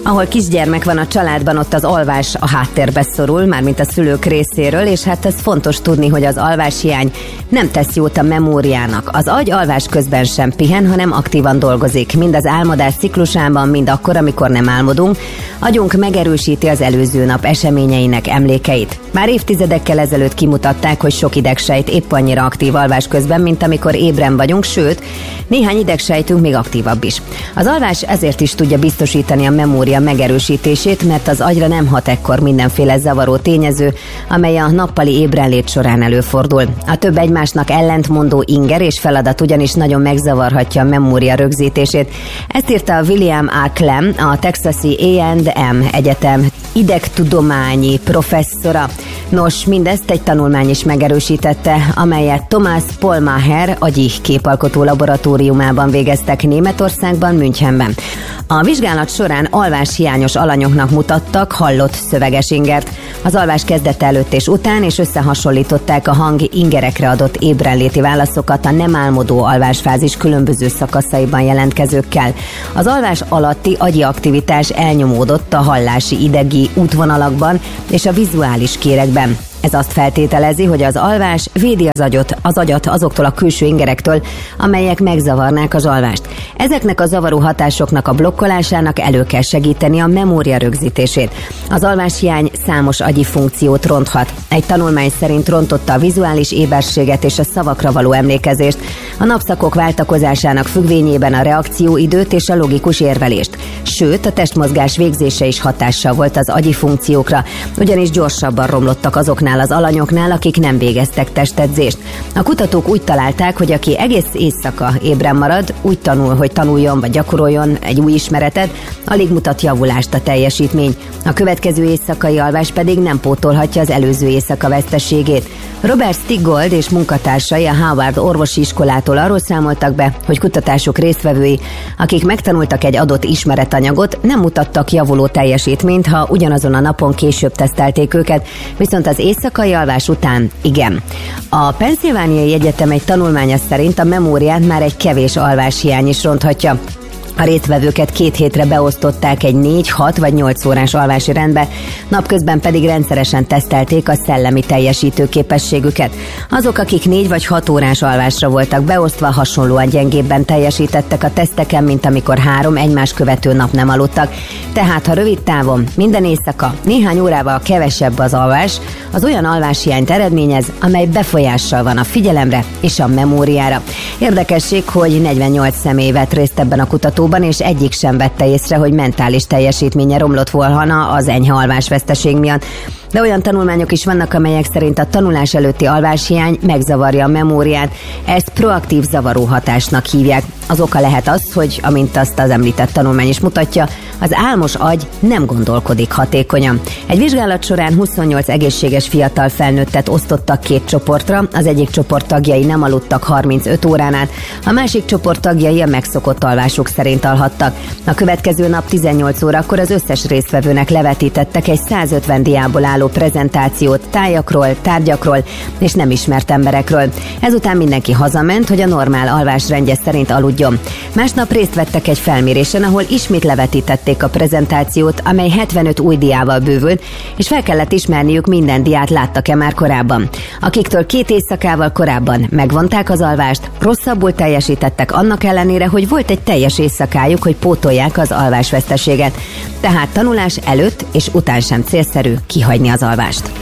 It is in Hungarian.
Ahol kisgyermek van a családban, ott az alvás a háttérbe szorul, mármint a szülők részéről, és hát ez fontos tudni, hogy az alváshiány nem tesz jót a memóriának. Az agy alvás közben sem pihen, hanem aktívan dolgozik. Mind az álmodás ciklusában, mind akkor, amikor nem álmodunk. Agyunk megerősíti az előző nap eseményeinek emlékeit. Már évtizedekkel ezelőtt kimutatták, hogy sok idegsejt épp annyira aktív alvás közben, mint amikor ébren vagyunk, sőt, néhány idegsejtünk még aktívabb is. Az alvás ezért is tudja biztosítani a memória megerősítését, mert az agyra nem hat ekkor mindenféle zavaró tényező, amely a nappali ébrenlét során előfordul. A több egymásnak ellentmondó inger és feladat ugyanis nagyon megzavarhatja a memória rögzítését. Ezt írta William A. Clem, a texasi A&M Egyetem idegtudományi professzora. Nos, mindezt egy tanulmány is megerősítette, amelyet Thomas Pollmacher agyi képalkotó laboratóriumában végeztek Németországban, Münchenben. A vizsgálat során alváshiányos alanyoknak mutattak hallott szöveges ingert. Az alvás kezdete előtt és után, és összehasonlították a hang ingerekre adott ébrenléti válaszokat a nem álmodó alvásfázis különböző szakaszaiban jelentkezőkkel. Az alvás alatti agyi aktivitás elnyomódott a hallási idegi útvonalakban és a vizuális kérekben. Ez azt feltételezi, hogy az alvás védi az agyat azoktól a külső ingerektől, amelyek megzavarnák az alvást. Ezeknek a zavaró hatásoknak a blokkolásának elő kell segíteni a memória rögzítését. Az alváshiány számos agyi funkciót ronthat. Egy tanulmány szerint rontotta a vizuális éberséget és a szavakra való emlékezést, a napszakok váltakozásának függvényében a reakcióidőt és a logikus érvelést. Sőt, a testmozgás végzése is hatással volt az agyi funkciókra, ugyanis gyorsabban romlottak azoknál az alanyoknál, akik nem végeztek testedzést. A kutatók úgy találták, hogy aki egész éjszaka ébren marad, úgy tanul, hogy tanuljon vagy gyakoroljon egy új ismeretet, alig mutat javulást a teljesítmény. A következő éjszakai alvás pedig nem pótolhatja az előző éjszaka veszteségét. Robert Stiggold és munkatársai a Harvard orvosi iskolától arról számoltak be, hogy kutatások résztvevői, akik megtanultak egy adott ismeretanyagot, nem mutattak javuló teljesítményt, ha ugyanazon a napon később tesztelték őket, viszont az éjszakai alvás után igen. A Pennsylvaniai Egyetem egy tanulmánya szerint a memóriát már egy kevés alváshiány is ronthatja. A résztvevőket 2 hétre beosztották egy 4, 6 vagy 8 órás alvási rendbe, napközben pedig rendszeresen tesztelték a szellemi teljesítő képességüket. Azok, akik 4 vagy 6 órás alvásra voltak beosztva, hasonlóan gyengébben teljesítettek a teszteken, mint amikor 3 egymás követő nap nem aludtak. Tehát, ha rövid távon, minden éjszaka, néhány órával kevesebb az alvás, az olyan alváshiányt eredményez, amely befolyással van a figyelemre és a memóriára. Érdekesség, hogy 48 személy vett részt ebben a kutatóban, és egyik sem vette észre, hogy mentális teljesítménye romlott volna az enyhe alvásveszteség miatt. De olyan tanulmányok is vannak, amelyek szerint a tanulás előtti alváshiány megzavarja a memóriát. Ezt proaktív zavaró hatásnak hívják. Az oka lehet az, hogy, amint azt az említett tanulmány is mutatja, az álmos agy nem gondolkodik hatékonyan. Egy vizsgálat során 28 egészséges fiatal felnőttet osztottak 2 csoportra, az egyik csoport tagjai nem aludtak 35 órán át, a másik csoport tagjai a megszokott alvásuk szerint alhattak. A következő nap 18 órakor az összes résztvevőnek levetítettek egy 150 diából álló prezentációt tájakról, tárgyakról és nem ismert emberekről. Ezután mindenki hazament, hogy a normál alvásrendje szerint aludjon. Másnap részt vettek egy felmérésen, ahol ismét levetítették a prezentációt, amely 75 új diával bővült, és fel kellett ismerniük, minden diát láttak-e már korábban. Akiktől 2 éjszakával korábban megvonták az alvást, rosszabbul teljesítettek annak ellenére, hogy volt egy teljes éjszakájuk, hogy pótolják az alvásveszteséget. Tehát tanulás előtt és után sem célszerű kihagyni az alvást.